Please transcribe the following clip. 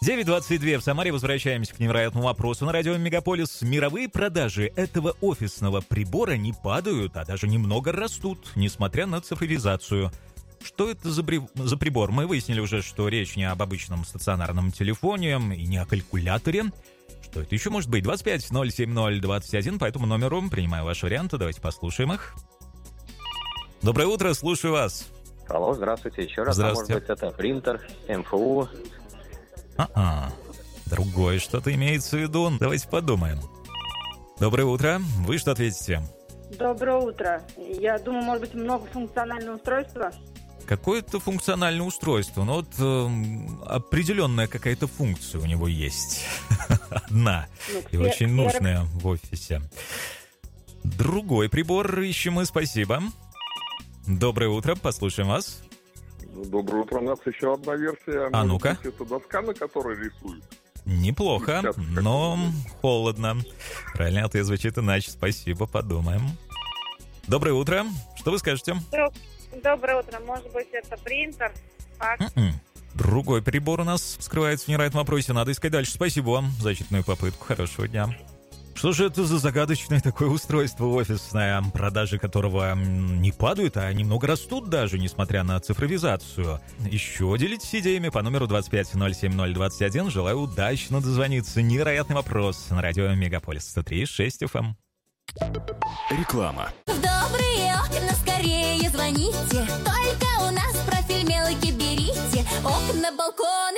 9:22 в Самаре. Возвращаемся к невероятному вопросу на радио Мегаполис. Мировые продажи этого офисного прибора не падают, а даже немного растут, несмотря на цифровизацию. Что это за прибор? Мы выяснили уже, что речь не об обычном стационарном телефоне и не о калькуляторе. Что это еще может быть? 25-070-21, по этому номеру принимаю ваши варианты. Давайте послушаем их. Доброе утро, слушаю вас. Алло, здравствуйте еще раз. Здравствуйте. А может быть, это принтер, МФУ? Другое что-то имеется в виду. Давайте подумаем. Доброе утро. Вы что ответите? Доброе утро. Я думаю, может быть, многофункциональное устройство? Какое-то функциональное устройство, но определенная какая-то функция у него есть. Одна. И очень нужная в офисе. Другой прибор ищем мы, спасибо. Доброе утро, послушаем вас. Доброе утро, у нас еще одна версия. А ну-ка. Это доска, на которой рисуют. Неплохо, но холодно. Правильный ответ звучит иначе, спасибо, подумаем. Доброе утро, что вы скажете? Доброе утро. Может быть, это принтер, факс? Другой прибор у нас скрывается в невероятном вопросе. Надо искать дальше. Спасибо вам за очередную попытку. Хорошего дня. Что же это за загадочное такое устройство офисное, продажи которого не падают, а немного растут даже, несмотря на цифровизацию? Еще делитесь идеями по номеру 25-070-21. Желаю удачно дозвониться. Невероятный вопрос на радио Мегаполис 103.6 FM. Реклама. В добрые окна скорее звоните. Только у нас профиль мелкий берите. Окна, балконы,